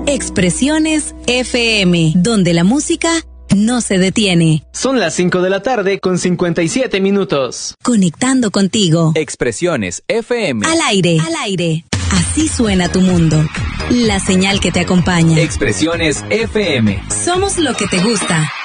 Expresiones FM, donde la música no se detiene. Son las 5 de la tarde con 57 minutos. Conectando contigo. Expresiones FM. Al aire. Al aire. Así suena tu mundo. La señal que te acompaña. Expresiones FM. Somos lo que te gusta.